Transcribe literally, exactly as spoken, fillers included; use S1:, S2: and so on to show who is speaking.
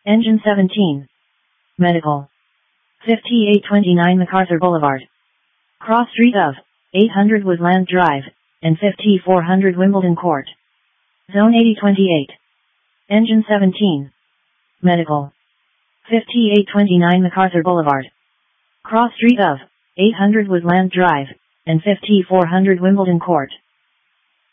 S1: Engine seventeen. Medical. fifty-eight twenty-nine MacArthur Boulevard. Cross Street of eight hundred Woodland Drive, and fifty-four hundred Wimbledon Court. Zone eighty twenty-eight. Engine seventeen. Medical. fifty-eight twenty-nine MacArthur Boulevard. Cross Street of eight hundred Woodland Drive, and fifty-four hundred Wimbledon Court.